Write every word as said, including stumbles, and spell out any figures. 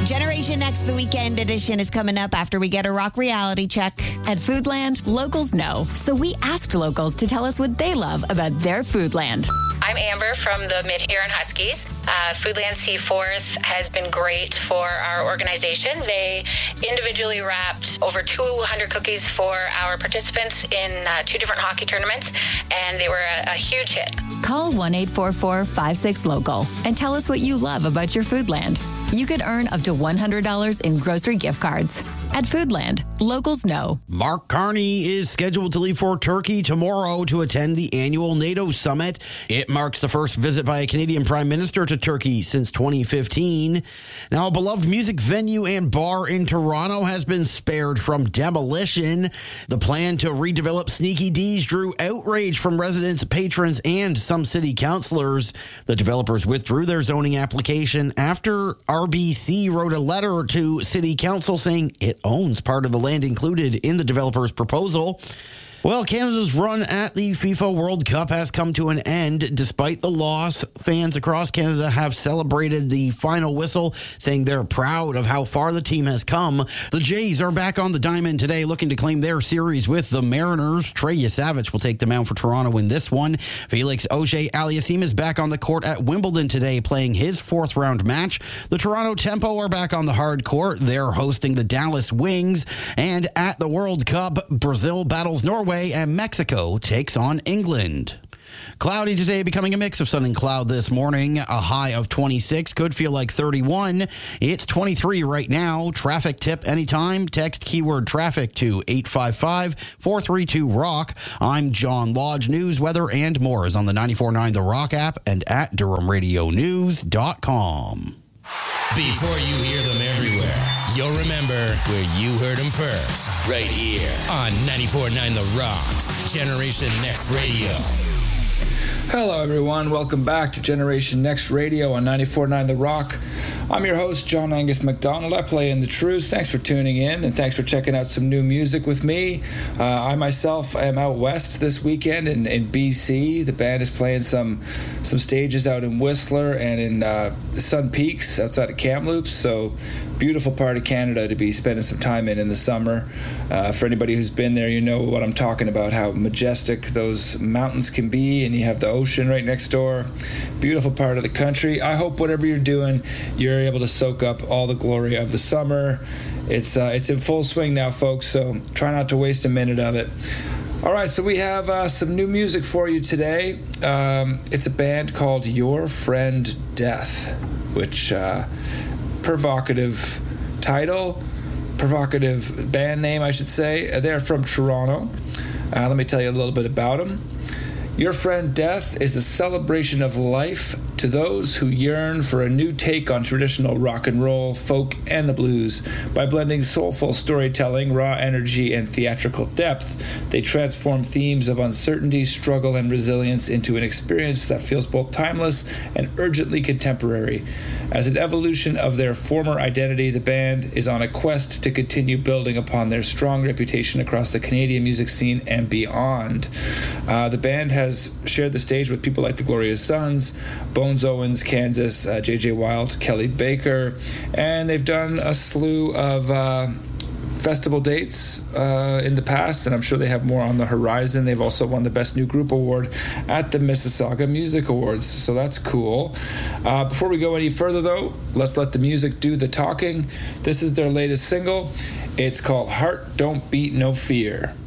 Generation Next, the weekend edition, is coming up after we get a rock reality check. At Foodland, locals know. So we asked locals to tell us what they love about their Foodland. I'm Amber from the Mid-Huron Huskies. Uh, Foodland Seaforth has been great for our organization. They individually wrapped over two hundred cookies for our participants in uh, two different hockey tournaments, and they were a, a huge hit. Call one eight four four, five six, local and tell us what you love about your Foodland. You could earn up to one hundred dollars in grocery gift cards. At Foodland, locals know. Mark Carney is scheduled to leave for Turkey tomorrow to attend the annual NATO summit. It marks the first visit by a Canadian Prime Minister to Turkey since twenty fifteen. Now, a beloved music venue and bar in Toronto has been spared from demolition. The plan to redevelop Sneaky D's drew outrage from residents, patrons, and some city councillors. The developers withdrew their zoning application after R B C wrote a letter to City Council saying it owns part of the land included in the developer's proposal. Well, Canada's run at the FIFA World Cup has come to an end. Despite the loss, fans across Canada have celebrated the final whistle, saying they're proud of how far the team has come. The Jays are back on the diamond today, looking to claim their series with the Mariners. Trey Yasavich will take the mound for Toronto in this one. Felix Auger-Aliassime is back on the court at Wimbledon today, playing his fourth-round match. The Toronto Tempo are back on the hard court. They're hosting the Dallas Wings. And at the World Cup, Brazil battles Norway, and Mexico takes on England. Cloudy today, becoming a mix of sun and cloud this morning. A high of twenty-six, could feel like thirty-one. It's twenty-three right now. Traffic tip anytime. Text keyword traffic to eight five five, four three two, rock. I'm John Lodge. News, weather, and more is on the ninety-four point nine The Rock app and at Durham Radio News dot com. Before you hear them everywhere, you'll remember where you heard them first. Right here on ninety-four point nine The Rock's Generation Next Radio. Hello, everyone. Welcome back to Generation Next Radio on ninety-four point nine The Rock. I'm your host, John Angus McDonald. I play in the Trues. Thanks for tuning in, and thanks for checking out some new music with me. Uh, I myself am out west this weekend in, in B C. The band is playing some some stages out in Whistler and in uh, Sun Peaks outside of Kamloops. So, beautiful part of Canada to be spending some time in in the summer. Uh, for anybody who's been there, you know what I'm talking about, how majestic those mountains can be, and you have the ocean right next door. Beautiful part of the country. I hope whatever you're doing, you're able to soak up all the glory of the summer. It's uh, it's in full swing now, folks, so try not to waste a minute of it. All right, so we have uh, some new music for you today. Um, it's a band called Your Friend Death, which uh, provocative title, provocative band name, I should say. They're from Toronto. Uh, let me tell you a little bit about them. Your Friend Death is a celebration of life to those who yearn for a new take on traditional rock and roll, folk, and the blues. By blending soulful storytelling, raw energy, and theatrical depth, they transform themes of uncertainty, struggle, and resilience into an experience that feels both timeless and urgently contemporary. As an evolution of their former identity, the band is on a quest to continue building upon their strong reputation across the Canadian music scene and beyond. Uh, the band has shared the stage with people like the Glorious Sons, Bones Owens, Kansas, uh, J J Wild, Kelly Baker, and they've done a slew of uh, festival dates uh, in the past, and I'm sure they have more on the horizon. They've also won the Best New Group Award at the Mississauga Music Awards, so that's cool. Uh, before we go any further, though, let's let the music do the talking. This is their latest single. It's called Heart Don't Beat No Fear.